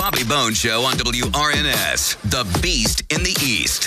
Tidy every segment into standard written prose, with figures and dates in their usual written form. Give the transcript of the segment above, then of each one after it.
Bobby Bones Show on WRNS, the Beast in the East.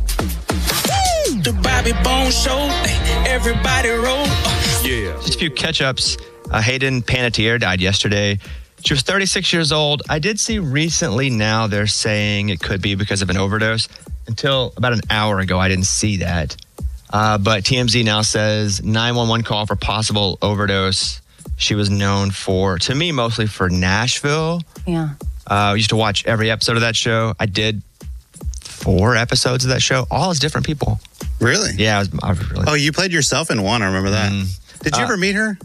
The Bobby Bones Show, everybody roll. Yeah. Just a few catch-ups. Hayden Panettiere died yesterday. She was 36 years old. I did see recently now they're saying it could be because of an overdose. Until about an hour ago, I didn't see that. But TMZ now says 911 call for possible overdose. She was known for, to me, mostly for Nashville. Yeah. I used to watch every episode of that show. I did 4 episodes of that show, all as different people. Really? Yeah, I was really. Oh, you played yourself in one. I remember that. Did you ever meet her?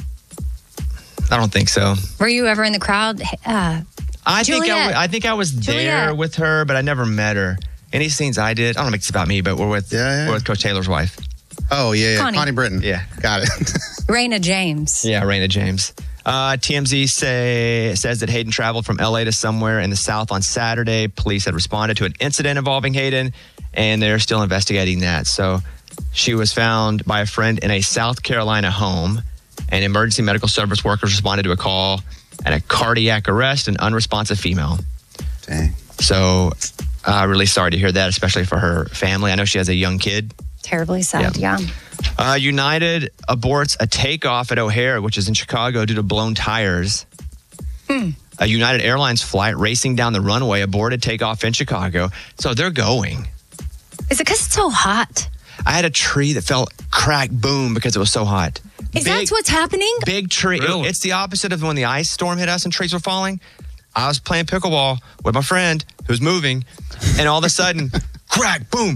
I don't think so. Were you ever in the crowd? I think I was there Juliet. with her, but I never met her. Any scenes I did, I don't know if it's about me, but we're with Coach Taylor's wife. Oh, yeah. Connie Britton. Yeah. Got it. Raina James. Yeah, Raina James. TMZ says that Hayden traveled from LA to somewhere in the South on Saturday. Police had responded to an incident involving Hayden, and they're still investigating that. So she was found by a friend in a South Carolina home, and emergency medical service workers responded to a call and a cardiac arrest, an unresponsive female. Dang. So really sorry to hear that, especially for her family. I know she has a young kid. Terribly sad, yeah. United aborts a takeoff at O'Hare, which is in Chicago, due to blown tires. A United Airlines flight racing down the runway aborted takeoff in Chicago. So they're going. Is it because it's so hot? I had a tree that fell crack, boom, because it was so hot. Is that what's happening? Big tree. Really? It's the opposite of when the ice storm hit us and trees were falling. I was playing pickleball with my friend who's moving, and all of a sudden, crack, boom,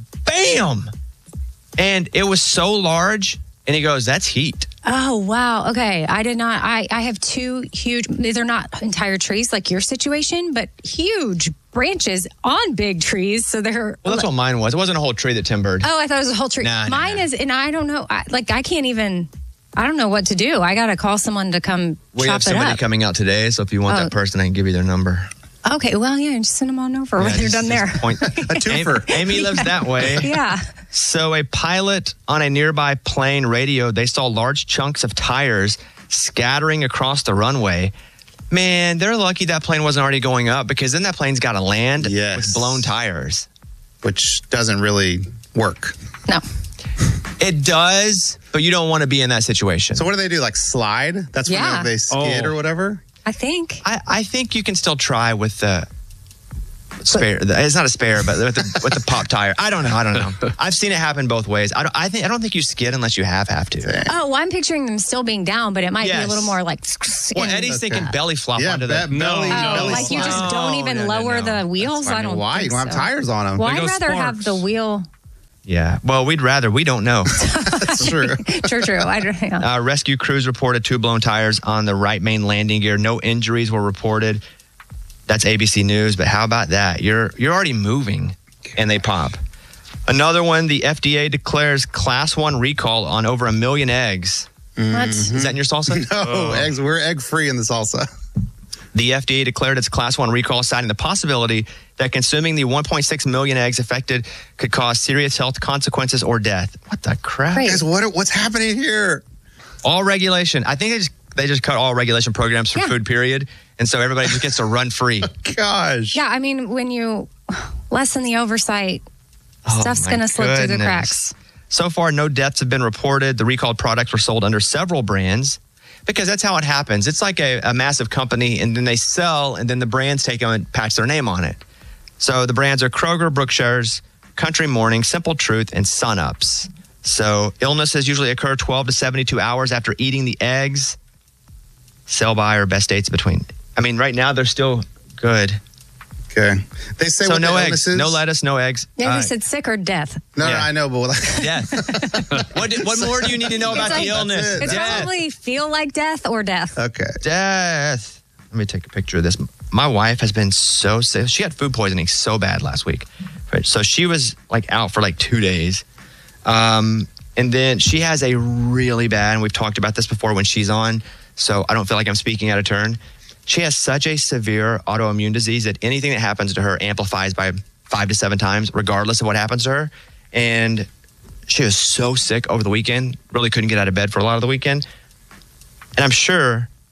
bam. And it was so large, and he goes, that's heat. Oh, wow. Okay. I did not. I have 2 huge, these are not entire trees like your situation, but huge branches on big trees. So they're. Well, that's what mine was. It wasn't a whole tree that timbered. Oh, I thought it was a whole tree. Mine is, and I don't know. I can't even, I don't know what to do. I got to call someone to come We chop have it somebody up. coming out today, so if you want that person, I can give you their number. Okay. Well, yeah, just send them on over when you're done there. A twofer. Amy lives that way. Yeah. So a pilot on a nearby plane radioed they saw large chunks of tires scattering across the runway. Man, they're lucky that plane wasn't already going up, because then that plane's got to land with blown tires. Which doesn't really work. No. It does, but you don't want to be in that situation. So what do they do? Like slide? That's when Yeah. they skid or whatever? I think. I think you can still try with the spare. It's not a spare, but with the pop tire. I don't know. I've seen it happen both ways. I don't think you skid unless you have to. Oh, well, I'm picturing them still being down, but it might be a little more like. Well, Eddie's thinking belly flop onto that. belly like you just don't even lower the wheels. I don't. Why? think You don't have so. tires on them. Well, I'd rather have the wheel. Yeah. Well, we don't know. That's true. True. Yeah. Rescue crews reported 2 blown tires on the right main landing gear. No injuries were reported. That's ABC News. But how about that? You're already moving, and they pop. Another one. The FDA declares Class 1 recall on over 1 million eggs. What? Is that in your salsa? No, eggs. We're egg free in the salsa. The FDA declared its Class 1 recall, citing the possibility that consuming the 1.6 million eggs affected could cause serious health consequences or death. What the crap? Guys, what's happening here? All regulation. I think they just cut all regulation programs for food, period. And so everybody just gets to run free. Gosh. Yeah, I mean, when you lessen the oversight, stuff's going to slip through the cracks. So far, no deaths have been reported. The recalled products were sold under several brands, because that's how it happens. It's like a massive company, and then they sell, and then the brands take them and patch their name on it. So the brands are Kroger, Brookshire's, Country Morning, Simple Truth, and Sun-Ups. So illnesses usually occur 12 to 72 hours after eating the eggs. Sell by or best dates between. I mean, right now they're still good. Okay. They say so what no the eggs, illness is? no lettuce, no eggs. Yeah, they said sick or death. No, I know, but death. What more do you need to know about the illness? It's probably feel like death or death. Okay. Death. Let me take a picture of this. My wife has been so sick. She had food poisoning so bad last week. So she was like out for like 2 days. And then she has a really bad, and we've talked about this before when she's on, so I don't feel like I'm speaking out of turn. She has such a severe autoimmune disease that anything that happens to her amplifies by 5 to 7 times, regardless of what happens to her. And she was so sick over the weekend, really couldn't get out of bed for a lot of the weekend. And I'm sure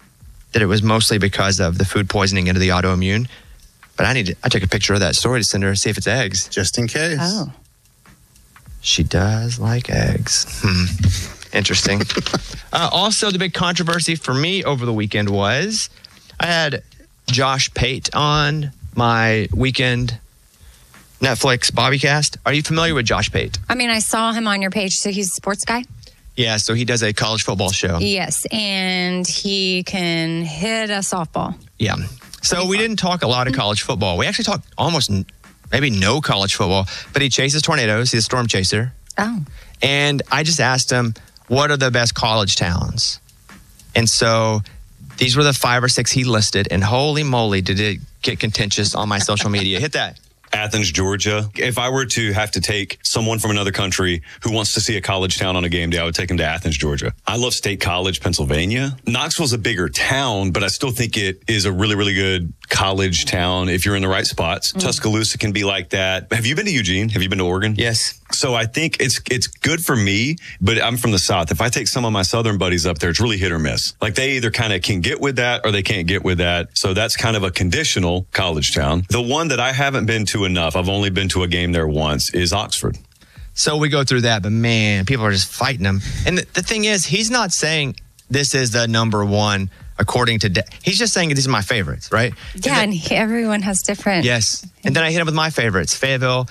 that it was mostly because of the food poisoning into the autoimmune. But I took a picture of that story to send her, see if it's eggs. Just in case. Oh. She does like eggs. Interesting. Also, the big controversy for me over the weekend was I had Josh Pate on my weekend Netflix Bobbycast. Are you familiar with Josh Pate? I mean, I saw him on your page, so he's a sports guy? Yeah, so he does a college football show. Yes, and he can hit a softball. Yeah. So we didn't talk a lot of college football. We actually talked almost maybe no college football, but he chases tornadoes. He's a storm chaser. Oh. And I just asked him, what are the best college towns? And so these were the 5 or 6 he listed, and holy moly, did it get contentious on my social media. Hit that. Athens, Georgia. If I were to have to take someone from another country who wants to see a college town on a game day, I would take them to Athens, Georgia. I love State College, Pennsylvania. Knoxville's a bigger town, but I still think it is a really, really good college town if you're in the right spots. Tuscaloosa can be like that. Have you been to Eugene? Have you been to Oregon? Yes. So I think it's good for me, but I'm from the South. If I take some of my Southern buddies up there, it's really hit or miss. Like they either kind of can get with that or they can't get with that. So that's kind of a conditional college town. The one that I haven't been to enough, I've only been to a game there once, is Oxford. So we go through that, but man, people are just fighting him. And the thing is, he's not saying this is the number one according to... he's just saying these are my favorites, right? Yeah, and everyone has different... Yes. And then I hit him with my favorites. Fayetteville.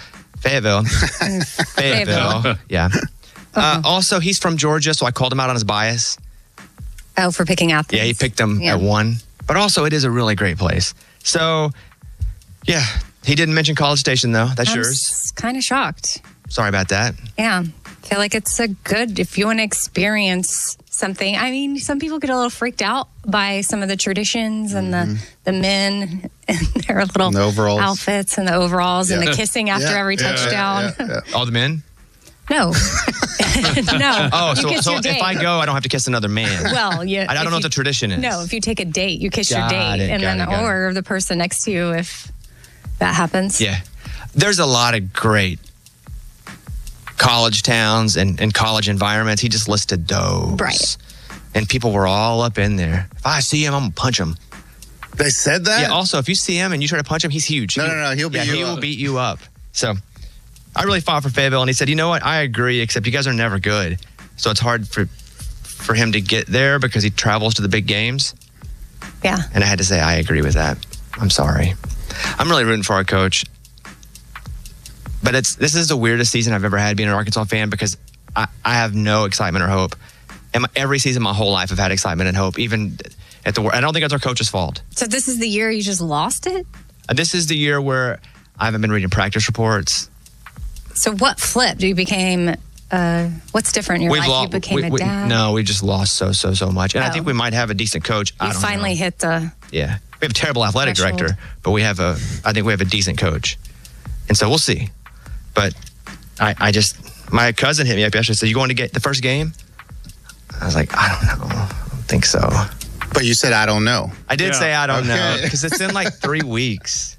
Yeah. Also, he's from Georgia, so I called him out on his bias. Oh, for picking Athens. Yeah, he picked them at 1. But also, it is a really great place. So, yeah. He didn't mention College Station, though. That's yours. Kind of shocked. Sorry about that. Yeah. I feel like it's a good, if you want to experience something. I mean, some people get a little freaked out by some of the traditions and the men and their little outfits and the overalls and the kissing after every touchdown. All the men? No. No. Oh, so if I go, I don't have to kiss another man. Well, yeah. I don't know what the tradition is. No, if you take a date, you kiss your date. Or the person next to you if that happens. Yeah. There's a lot of great college towns and college environments. He just listed those. Right. And people were all up in there. If I see him, I'm going to punch him. They said that? Yeah, also, if you see him and you try to punch him, he's huge. No, he'll beat you up. He will beat you up. So I really fought for Fayetteville, and he said, you know what, I agree, except you guys are never good. So it's hard for him to get there because he travels to the big games. Yeah. And I had to say, I agree with that. I'm sorry. I'm really rooting for our coach. But this is the weirdest season I've ever had being an Arkansas fan because I have no excitement or hope. And every season my whole life I've had excitement and hope, even at the I don't think it's our coach's fault. So this is the year you just lost it? This is the year where I haven't been reading practice reports. So what flipped? You became, what's different in your life? You became a dad? No, we just lost so much. And I think we might have a decent coach. You finally hit the... Yeah. We have a terrible athletic threshold. director, but I think we have a decent coach. And so we'll see. But my cousin hit me up yesterday and said, you going to get the first game? I was like, I don't know. I don't think so. But you said, I don't know. I did say, I don't know, because it's in like 3 weeks.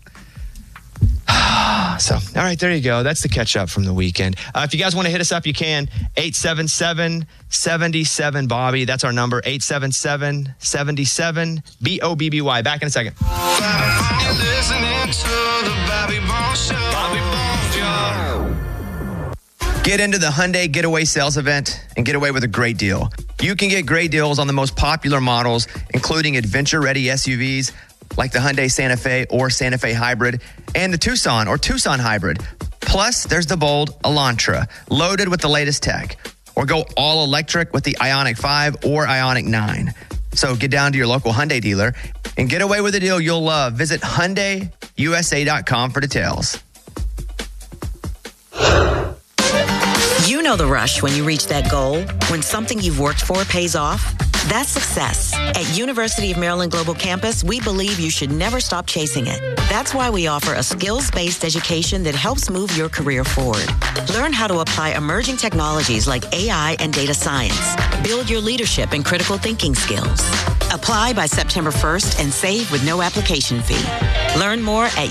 So, all right, there you go. That's the catch up from the weekend. If you guys want to hit us up, you can. 877-77-Bobby. That's our number. 877-77-BOBBY. Back in a second. You're listening to the Bobby Bones Show. Bobby Bones Show. Get into the Hyundai Getaway Sales Event and get away with a great deal. You can get great deals on the most popular models, including adventure-ready SUVs like the Hyundai Santa Fe or Santa Fe Hybrid and the Tucson or Tucson Hybrid. Plus, there's the bold Elantra, loaded with the latest tech. Or go all electric with the Ioniq 5 or Ioniq 9. So get down to your local Hyundai dealer and get away with a deal you'll love. Visit HyundaiUSA.com for details. You know the rush when you reach that goal, when something you've worked for pays off. That's success. At University of Maryland Global Campus, we believe you should never stop chasing it. That's why we offer a skills-based education that helps move your career forward. Learn how to apply emerging technologies like AI and data science. Build your leadership and critical thinking skills. Apply by September 1st and save with no application fee. Learn more at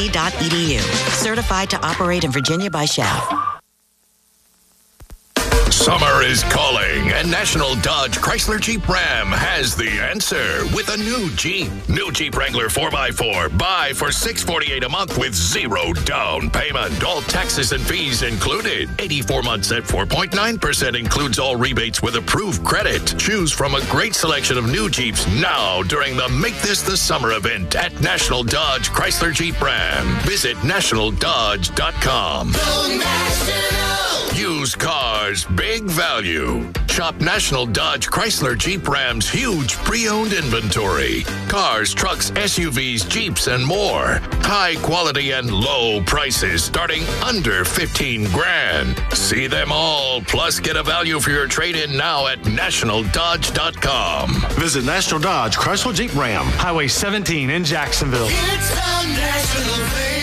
umgc.edu. Certified to operate in Virginia by Shell. Summer is calling, and National Dodge Chrysler Jeep Ram has the answer with a new Jeep. New Jeep Wrangler 4x4. Buy for $648 a month with zero down payment. All taxes and fees included. 84 months at 4.9% includes all rebates with approved credit. Choose from a great selection of new Jeeps now during the Make This the Summer event at National Dodge Chrysler Jeep Ram. Visit nationaldodge.com. Used cars, big value. Shop National Dodge Chrysler Jeep Ram's huge pre-owned inventory. Cars, trucks, SUVs, Jeeps, and more. High quality and low prices starting under $15,000. See them all, plus get a value for your trade-in now at nationaldodge.com. Visit National Dodge Chrysler Jeep Ram, Highway 17 in Jacksonville. It's a national thing.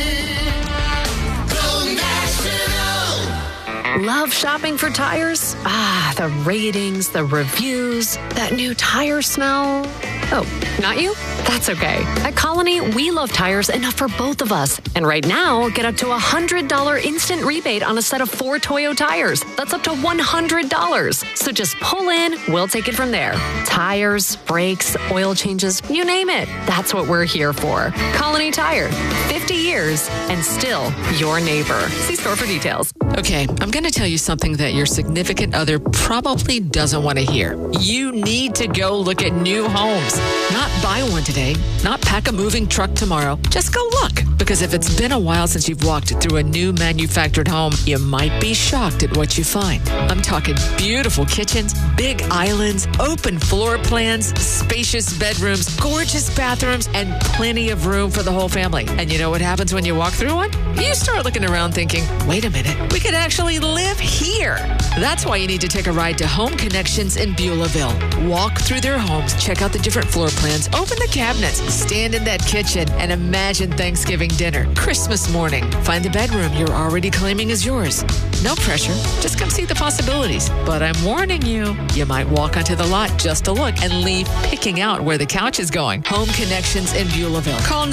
Love shopping for tires? Ah, the ratings, the reviews, that new tire smell. Oh, not you? That's okay. At Colony, we love tires enough for both of us. And right now, get up to $100 instant rebate on a set of 4 Toyo tires. That's up to $100. So just pull in, we'll take it from there. Tires, brakes, oil changes, you name it. That's what we're here for. Colony Tire. 50 years and still your neighbor. See store for details. Okay, I'm going to tell you something that your significant other probably doesn't want to hear. You need to go look at new homes. Not buy one today, not pack a moving truck tomorrow. Just go look. Because if it's been a while since you've walked through a new manufactured home, you might be shocked at what you find. I'm talking beautiful kitchens, big islands, open floor plans, spacious bedrooms, gorgeous bathrooms, and plenty of room for the whole family. And you know what happens when you walk through one? You start looking around thinking, wait a minute, we could actually live here. That's why you need to take a ride to Home Connections in Beulahville. Walk through their homes, check out the different floor plans, open the cabinets, stand in that kitchen, and imagine Thanksgiving dinner, Christmas morning. Find the bedroom you're already claiming is yours. No pressure. Just come see the possibilities. But I'm warning you, you might walk onto the lot just to look and leave picking out where the couch is going. Home Connections in Beulahville. Call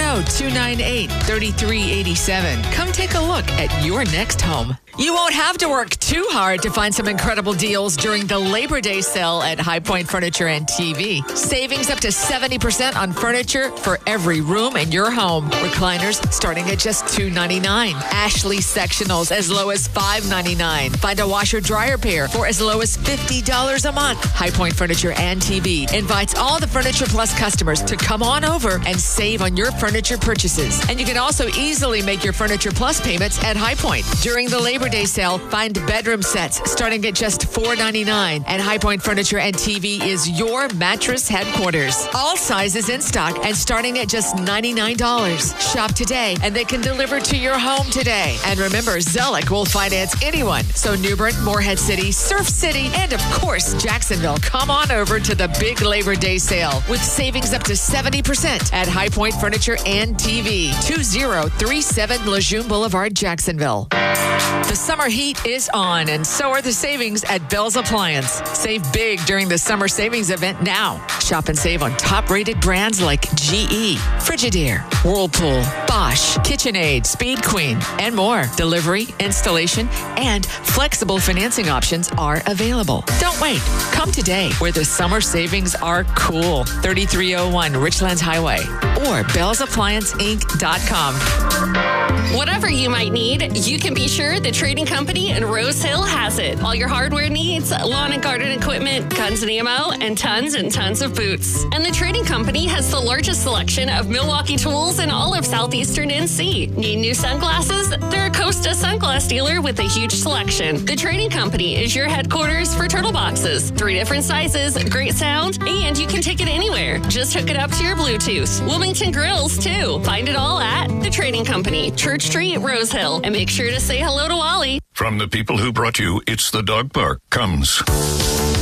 910-298-3387. Come take a look at your next home. You won't have to work too hard to find some incredible deals during the Labor Day sale at High Point Furniture and TV. Savings up to 70% on furniture for every room in your home. Recliners starting at just $2.99. Ashley sectionals as low as $5.99. Find a washer dryer pair for as low as $50 a month. High Point Furniture and TV invites all the Furniture Plus customers to come on over and save on your furniture purchases. And you can also easily make your Furniture Plus payments at High Point. During the Labor Day sale, find bedroom sets starting at just $4.99. And High Point Furniture and TV is your mattress headquarters. All sizes in stock and starting at just $99. Shop today and they can deliver to your home today. And remember, Zellick will finance anyone. So New Bern, Morehead City, Surf City, and of course, Jacksonville. Come on over to the big Labor Day sale with savings up to 70% at High Point Furniture and TV. 2037 Lejeune Boulevard, Jacksonville. The summer heat is on, and so are the savings at Bell's Appliance. Save big during the summer savings event now. Shop and save on top-rated brands like GE, Frigidaire, Whirlpool, Bosch, KitchenAid, Speed Queen, and more. Delivery, installation, and flexible financing options are available. Don't wait. Come today, where the summer savings are cool. 3301 Richlands Highway or bellsapplianceinc.com. Whatever you might need, you can be sure the Trading Company in Rose Hill has it. All your hardware needs, lawn and garden equipment, guns and ammo, and tons of boots. And the Trading Company has the largest selection of Milwaukee tools in all of southeastern NC. Need new sunglasses? They're a Costa sunglass dealer with a huge selection. The Trading Company is your headquarters for turtle boxes. 3 different sizes, great sound, and you can take it anywhere. Just hook it up to your Bluetooth. Wilmington Grills, too. Find it all at the Trading Company, Church Street, Rose Hill. And make sure to say hello to Wally. From the people who brought you It's the Dog Park comes